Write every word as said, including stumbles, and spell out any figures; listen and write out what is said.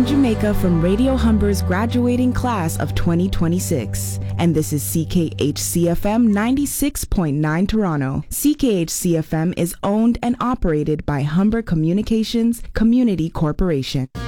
Jamaica from Radio Humber's graduating class of twenty twenty-six. And this is C K H C F M ninety-six point nine Toronto. C K H C F M is owned and operated by Humber Communications Community Corporation.